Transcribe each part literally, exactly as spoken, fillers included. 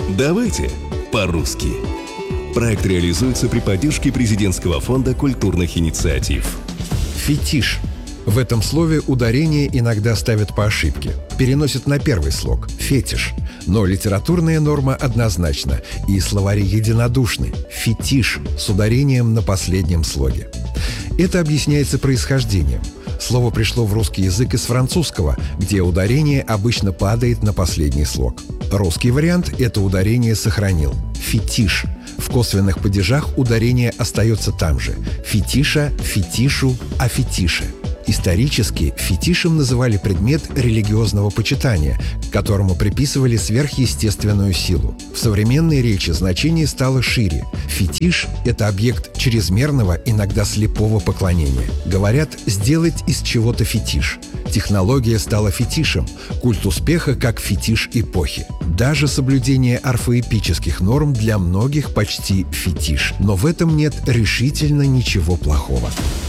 Давайте по-русски. Проект реализуется при поддержке Президентского фонда культурных инициатив. Фетиш. В этом слове ударение иногда ставят по ошибке. Переносят на первый слог – фетиш. Но литературная норма однозначна, и словари единодушны – фетиш с ударением на последнем слоге. Это объясняется происхождением. Слово пришло в русский язык из французского, где ударение обычно падает на последний слог. Русский вариант это ударение сохранил – фетиш. В косвенных падежах ударение остается там же – фетиша, фетишу, а фетише. Исторически фетишем называли предмет религиозного почитания, которому приписывали сверхъестественную силу. В современной речи значение стало шире. Фетиш – это объект чрезмерного, иногда слепого поклонения. Говорят, сделать из чего-то фетиш. Технология стала фетишем, культ успеха как фетиш эпохи. Даже соблюдение орфоэпических норм для многих почти фетиш. Но в этом нет решительно ничего плохого.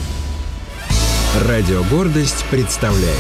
Радио «Гордость» представляет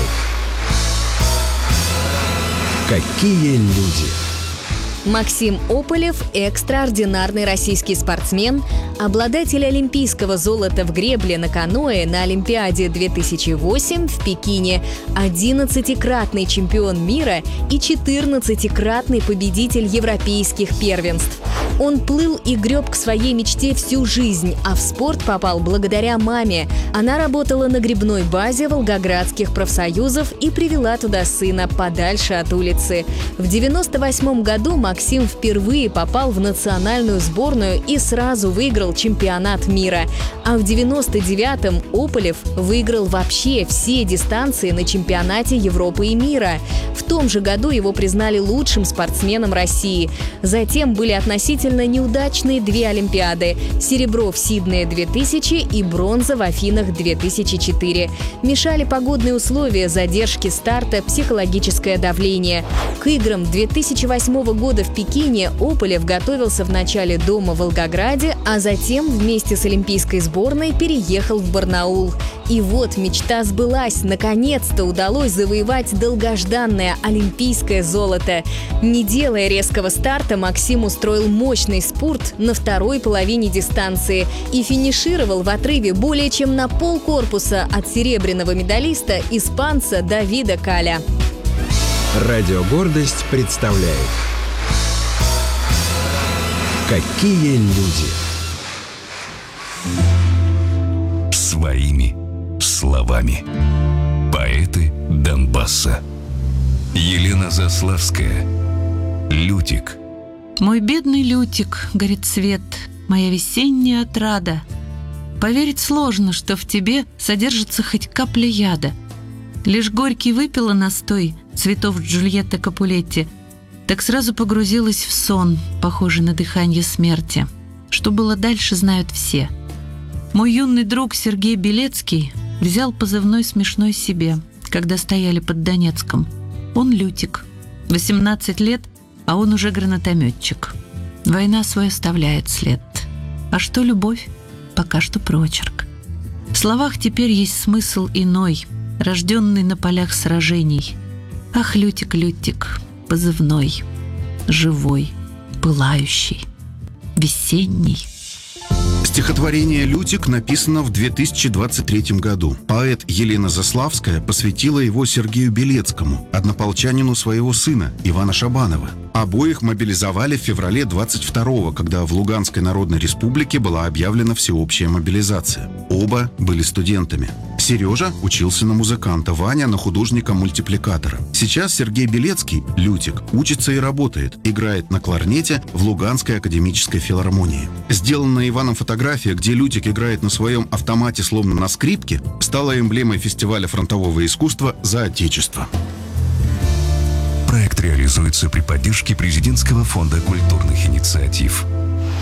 «Какие люди». Максим Ополев – экстраординарный российский спортсмен, обладатель олимпийского золота в гребле на каноэ на Олимпиаде две тысячи восемь в Пекине, одиннадцатикратный чемпион мира и четырнадцатикратный победитель европейских первенств. Он плыл и греб к своей мечте всю жизнь, а в спорт попал благодаря маме. Она работала на гребной базе волгоградских профсоюзов и привела туда сына подальше от улицы. В девяносто восьмом году Максим впервые попал в национальную сборную и сразу выиграл чемпионат мира. А в девяносто девятом Ополев выиграл вообще все дистанции на чемпионате Европы и мира. В том же году его признали лучшим спортсменом России. Затем были относительно неудачные две Олимпиады – серебро в Сиднее две тысячи и бронза в Афинах две тысячи четыре. Мешали погодные условия, задержки старта, психологическое давление. К играм две тысячи восьмого года в Пекине Ополев готовился вначале дома в Волгограде, а затем вместе с олимпийской сборной переехал в Барнаул. И вот мечта сбылась. Наконец-то удалось завоевать долгожданное олимпийское золото. Не делая резкого старта, Максим устроил мощный спурт на второй половине дистанции и финишировал в отрыве более чем на полкорпуса от серебряного медалиста испанца Давида Каля. Радио «Гордость» представляет «Какие люди». Своими словами. Поэты Донбасса. Елена Заславская. Лютик. Мой бедный Лютик, горит свет, моя весенняя отрада. Поверить сложно, что в тебе содержится хоть капля яда. Лишь горький выпила настой цветов Джульетты Капулетти, так сразу погрузилась в сон, похожий на дыхание смерти. Что было дальше, знают все. Мой юный друг Сергей Белецкий взял позывной смешной себе, когда стояли под Донецком. Он Лютик, восемнадцать лет, а он уже гранатометчик. Война свой оставляет след. А что любовь? Пока что прочерк. В словах теперь есть смысл иной, рожденный на полях сражений. Ах, Лютик, Лютик, позывной, живой, пылающий, весенний. Стихотворение «Лютик» написано в две тысячи двадцать третьем году. Поэт Елена Заславская посвятила его Сергею Белецкому, однополчанину своего сына Ивана Шабанова. Обоих мобилизовали в феврале двадцать второго, когда в Луганской Народной Республике была объявлена всеобщая мобилизация. Оба были студентами. Сережа учился на музыканта, Ваня на художника-мультипликатора. Сейчас Сергей Белецкий, Лютик, учится и работает, играет на кларнете в Луганской академической филармонии. Сделанная Иваном фотография, где Лютик играет на своем автомате словно на скрипке, стала эмблемой фестиваля фронтового искусства «За Отечество». Проект реализуется при поддержке Президентского фонда культурных инициатив.